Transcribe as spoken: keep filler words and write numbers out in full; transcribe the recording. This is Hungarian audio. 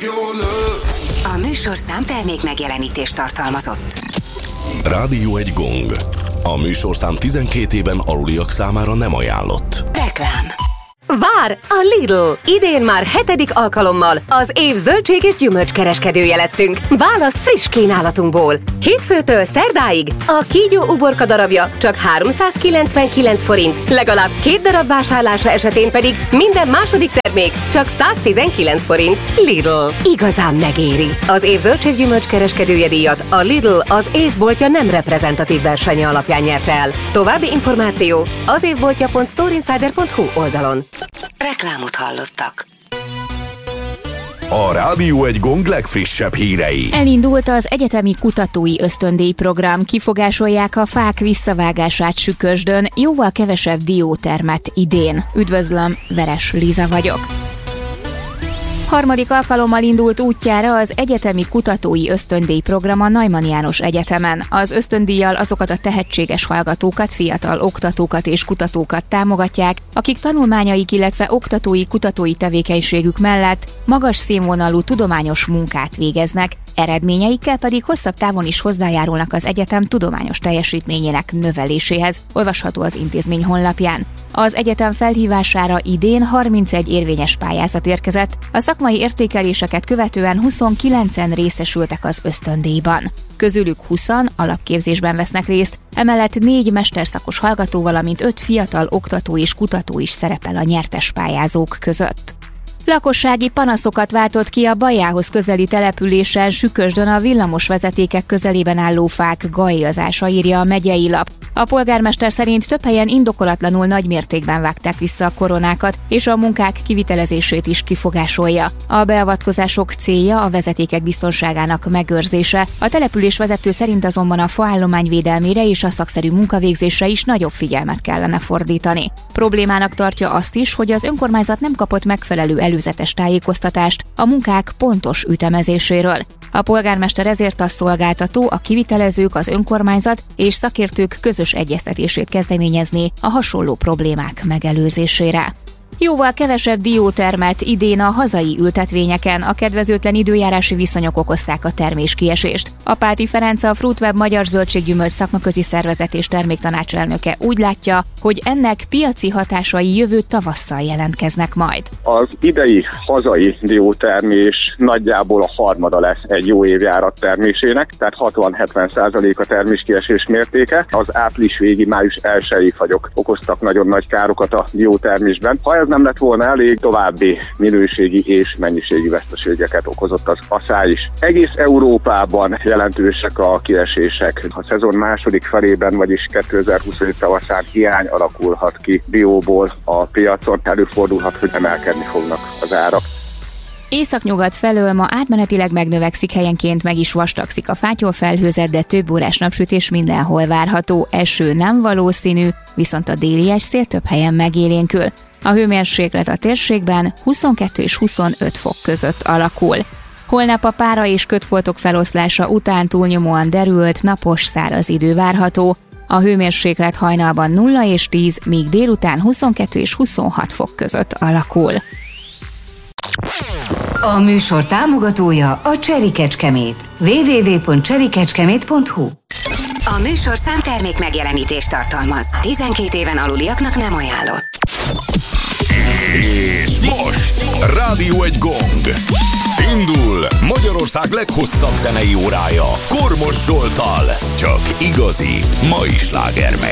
A műsor számtermék megjelenítést tartalmazott. Rádió egy gong. A műsorszám tizenkét éven aluliak számára nem ajánlott. Reklám. Vár a Lidl! Idén már hetedik alkalommal az év zöldség és gyümölcskereskedője lettünk. Válasz friss kínálatunkból. Hétfőtől szerdáig a kígyó uborka darabja csak háromszázkilencvenkilenc forint, legalább két darab vásárlása esetén pedig minden második termék csak száztizenkilenc forint. Lidl. Igazán megéri. Az év zöldség gyümölcskereskedője díjat a Lidl az évboltja nem reprezentatív versenye alapján nyerte el. További információ az évboltja pont storeinsider pont hu oldalon. Reklámot hallottak. A Rádió egy gong legfrissebb hírei. Elindult az egyetemi kutatói ösztöndíjprogram, kifogásolják a fák visszavágását Sükösdön, jóval kevesebb diótermet idén. Üdvözlöm, Veres Liza vagyok. Harmadik alkalommal indult útjára az egyetemi kutatói ösztöndíjprogram a Neumann János Egyetemen. Az ösztöndíjjal azokat a tehetséges hallgatókat, fiatal oktatókat és kutatókat támogatják, akik tanulmányaik, illetve oktatói kutatói tevékenységük mellett magas színvonalú tudományos munkát végeznek, eredményeikkel pedig hosszabb távon is hozzájárulnak az egyetem tudományos teljesítményének növeléséhez, olvasható az intézmény honlapján. Az egyetem felhívására idén harmincegy érvényes pályázat érkezett, a szakmai értékeléseket követően huszonkilencen részesültek az ösztöndíjban. Közülük húszan alapképzésben vesznek részt, emellett négy mesterszakos hallgató, valamint öt fiatal oktató és kutató is szerepel a nyertes pályázók között. Lakossági panaszokat váltott ki a Bajához közeli településen Sükösdön a villamos vezetékek közelében álló fák gajazása, írja a megyei lap. A polgármester szerint több helyen indokolatlanul nagy mértékben vágták vissza a koronákat, és a munkák kivitelezését is kifogásolja. A beavatkozások célja a vezetékek biztonságának megőrzése. A település vezető szerint azonban a faállomány védelmére és a szakszerű munkavégzésre is nagyobb figyelmet kellene fordítani. Problémának tartja azt is, hogy az önkormányzat nem kapott megfelelő előzetes tájékoztatást a munkák pontos ütemezéséről. A polgármester ezért a szolgáltató, a kivitelezők, az önkormányzat és szakértők közös egyeztetését kezdeményezni a hasonló problémák megelőzésére. Jóval kevesebb diótermet idén a hazai ültetvényeken, a kedvezőtlen időjárási viszonyok okozták a terméskiesést. Apáti Ferenc, a Fruitweb Magyar Zöldséggyümölcs Szakmaközi Szervezet és terméktanácselnöke úgy látja, hogy ennek piaci hatásai jövő tavasszal jelentkeznek majd. Az idei hazai diótermés nagyjából a harmada lesz egy jó évjárat termésének, tehát hatvan-hetven százalék a terméskiesés mértéke. Az április végi, május elsői fagyok okoztak nagyon nagy károkat a diótermésben. Ha ez nem lett volna elég, további minőségi és mennyiségi veszteségeket okozott az aszály is. Egész Európában jelentősek a kiesések. A szezon második felében, vagyis kétezer-huszonöt tavaszán hiány alakulhat ki dióból a piacon. Előfordulhat, hogy emelkedni fognak az árak. Északnyugat felől ma átmenetileg megnövekszik, helyenként meg is vastagszik a fátyol felhőzet, de több órás napsütés mindenhol várható. Eső nem valószínű, viszont a déli esszél több helyen megélénkül. A hőmérséklet a térségben huszonkettő és huszonöt fok között alakul. Holnap a pára és kötfoltok feloszlása után túlnyomóan derült, napos, száraz idő várható. A hőmérséklet hajnalban nulla és tíz, míg délután huszonkettő és huszonhat fok között alakul. A műsor támogatója a Cherry Kecskemét. double-u double-u double-u pont cherry kecskemét pont hu. A műsor számtermék megjelenítést tartalmaz. tizenkét éven aluliaknak nem ajánlott. És most Rádió egy gong. Indul Magyarország leghosszabb zenei órája Kormos Zsolttal. Csak igazi mai slágermek.